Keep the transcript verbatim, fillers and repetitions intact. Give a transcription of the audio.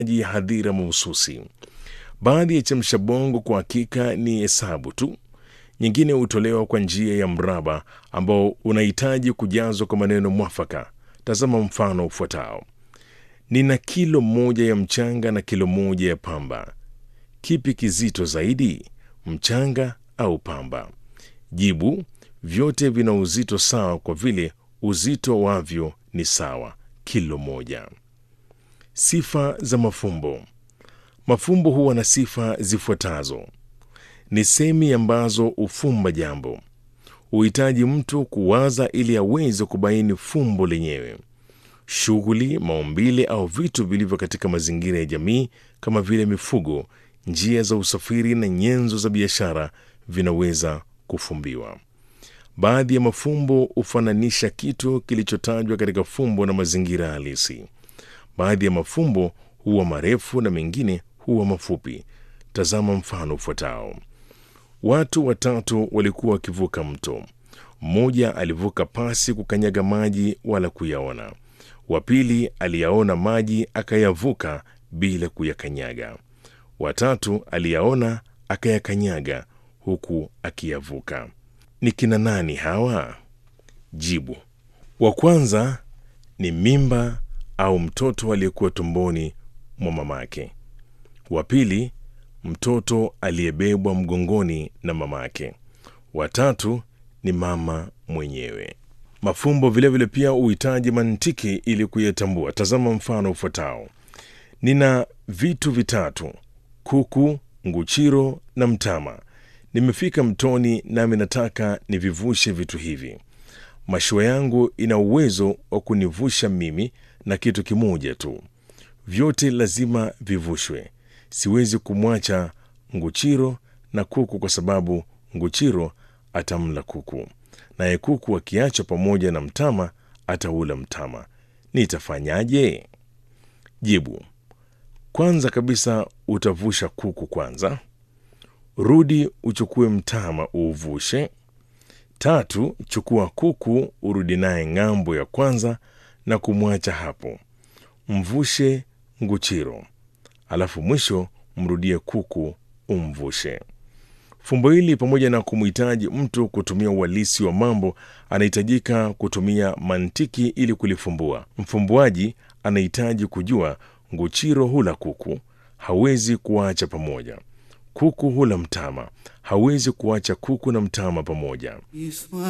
hadhira mahususi. Baadhi ya chamsha bongo kwa hakika ni hesabu tu. Nyingine hutolewa kwa njia ya mraba ambao unahitaji kujazwa kwa maneno mwafaka. Tazama mfano ufuatao. Nina kilo moja ya mchanga na kilo moja ya pamba. Kipi kizito zaidi, mchanga au pamba? Jibu: vyote vina uzito sawa kwa vile uzito wavyo ni sawa, kilo moja. Sifa za mafumbo. Mafumbo huwa na sifa zifuatazo. Ni semi ambazo hufumba jambo. Huhitaji mtu kuwaza ili aweze kubaini fumbo lenyewe. Shughuli, maumbile au vitu vilivyo katika mazingira ya jamii kama vile mifugo, njia za usafiri na nyenzo za biashara vinaweza kufumbiwa. Baadhi ya mafumbo hufananisha kitu kilichotajwa katika fumbo na mazingira halisi. Baadhi ya mafumbo huwa marefu na mengine huwa mafupi. Tazama mfano ufuatao. Watu watatu walikuwa wakivuka mto. Mmoja alivuka pasi kukanyaga maji wala kuyaona. Wa pili aliyaona maji akayavuka bila kuyakanyaga. Watatu aliyaona akayakanyaga huku akiyavuka. Ni kina nani hawa? Jibu: wa kwanza ni mimba au mtoto aliyekuwa tumboni mwa mamake. Wa pili, mtoto aliyebebwa mgongoni na mamake. Wa tatu ni mama mwenyewe. Mafumbo vilevile pia huhitaji mantiki ili kuyatambua. Tazama mfano ufuatao. Nina vitu vitatu: kuku, nguchiro na mtama. Nimefika mtoni nami nataka nivivushe vitu hivi. Mashua yangu ina uwezo wa kunivusha mimi na kitu kimoja tu. Vyote lazima vivushwe. Siwezi kumwacha nguchiro na kuku kwa sababu nguchiro atamla kuku, naye kuku akiachwa pamoja na mtama ataula mtama. Nitafanyaje? Jibu: kwanza kabisa utavusha kuku kwanza. Rudi uchukue mtama uuvushe. Tatu, chukua kuku urudi naye ng'ambo ya kwanza na kumwacha hapo. Mvushe nguchiro. Alafu mwisho mrudie kuku umvushe. Fumbo hili pamoja na kumhitaji mtu kutumia uhalisi wa mambo, anahitajika kutumia mantiki ili kulifumbua. Mfumbuaji anahitaji kujua nguchiro hula kuku, hawezi kuacha pamoja. Kuku hula mtama, hawezi kuacha kuku na mtama pamoja.